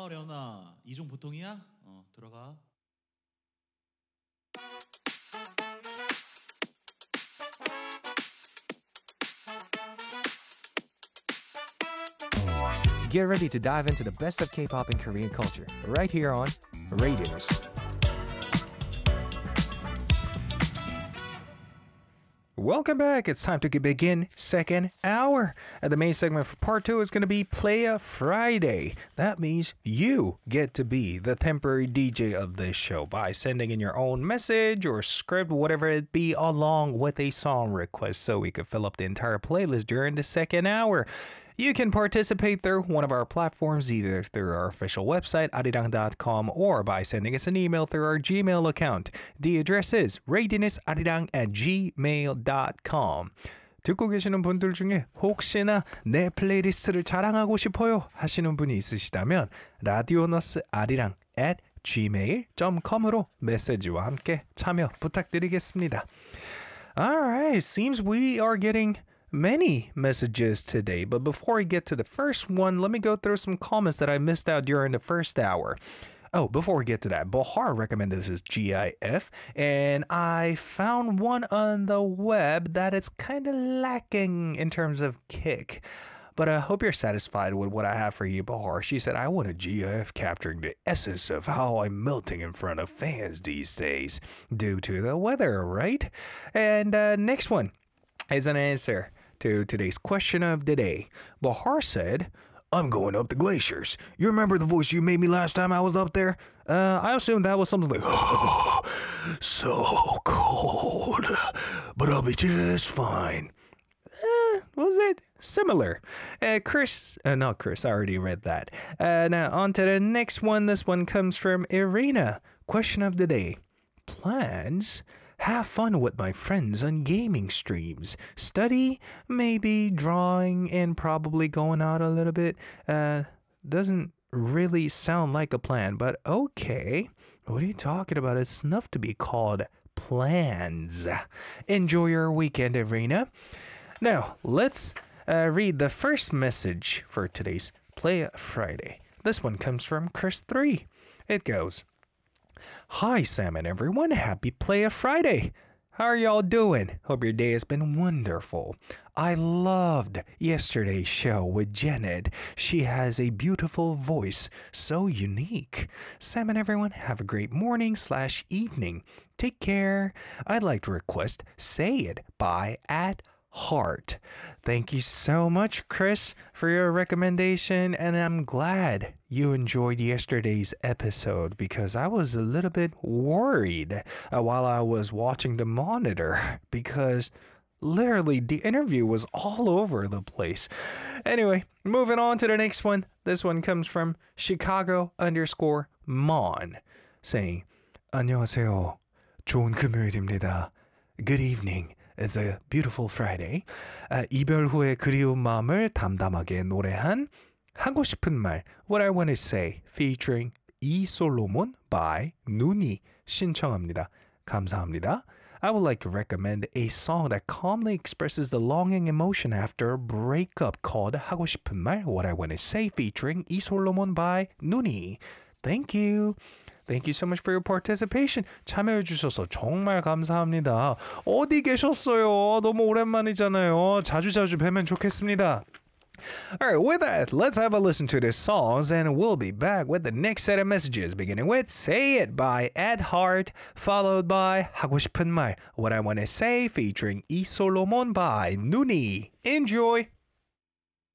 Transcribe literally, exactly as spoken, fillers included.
어, 려나. 이중 보통이야? 어, 들어가. Get ready to dive into the best of K-pop and Korean culture, right here on Radius. Welcome back. It's time to begin second hour. And the main segment for part two is going to be Playa Friday. That means you get to be the temporary D J of this show by sending in your own message or script, whatever it be, along with a song request so we could fill up the entire playlist during the second hour. You can participate through one of our platforms, either through our official website, arirang dot com, or by sending us an email through our Gmail account. The address is readinesarirang at gmail dot com. 듣고 계시는 분들 중에 혹시나 내 플레이리스트를 자랑하고 싶어요 하시는 분이 있으시다면 라디오너스 아리랑 at gmail dot com으로 메시지와 함께 참여 부탁드리겠습니다. Alright, seems we are getting many messages today, but before we get to the first one, let me go through some comments that I missed out during the first hour. Oh, before we get to that, Bohar recommended this as GIF, and I found one on the web that it's kind of lacking in terms of kick. But I hope you're satisfied with what I have for you, Bahar. She said, I want a GIF capturing the essence of how I'm melting in front of fans these days, due to the weather, right? And uh, next one is an answer to today's question of the day. Bahar said, I'm going up the glaciers. You remember the voice you made me last time I was up there? Uh, I assume that was something like, oh, so cold, but I'll be just fine. Uh, was it similar? Uh, Chris, uh, not Chris, I already read that. Uh, now on to the next one. This one comes from Irina. Question of the day. Plans? Have fun with my friends on gaming streams. Study, maybe drawing, and probably going out a little bit. Uh, doesn't really sound like a plan, but okay. What are you talking about? It's enough to be called plans. Enjoy your weekend, Irina. Now, let's uh, read the first message for today's Play Friday. This one comes from Chris three. It goes, Hi, Sam and everyone. Happy Playa Friday. How are y'all doing? Hope your day has been wonderful. I loved yesterday's show with Janet. She has a beautiful voice, so unique. Sam and everyone, have a great morning slash evening. Take care. I'd like to request Say It by At Heart. Thank you so much, Chris, for your recommendation, and I'm glad you enjoyed yesterday's episode because I was a little bit worried uh, while I was watching the monitor because literally the interview was all over the place. Anyway, moving on to the next one. This one comes from Chicago underscore Mon saying, 안녕하세요. 좋은 금요일입니다. Good evening. It's a beautiful Friday. 아, 이별 후의 그리운 마음을 담담하게 노래한 하고 싶은 말 What I Want to Say featuring E. Solomon by 눈이 신청합니다. 감사합니다. I would like to recommend a song that calmly expresses the longing emotion after a breakup called 하고 싶은 말 What I Want to Say featuring E. Solomon by 눈이. Thank you. Thank you so much for your participation. 참여해 주셔서 정말 감사합니다. 어디 계셨어요? 너무 오랜만이잖아요. 자주자주 뵈면 좋겠습니다. Alright, with that, let's have a listen to these songs and we'll be back with the next set of messages, beginning with Say It by At Heart, followed by 하고 싶은 말 What I Want to Say featuring E. Solomon by 눈이. Enjoy!